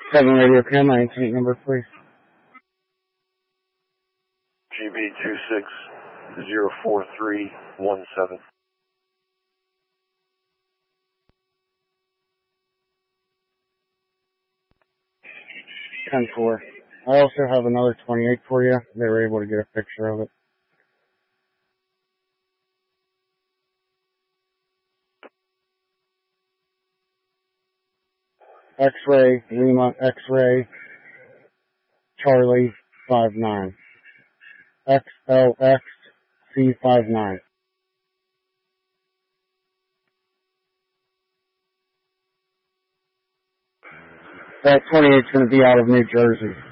7 Radio Cam, my incident number, please. GB26-04317. 10-4. I also have another 28 for you. They were able to get a picture of it. X-ray, Lima, X-ray, Charlie, 59. XLX, C59. That 28 is going to be out of New Jersey.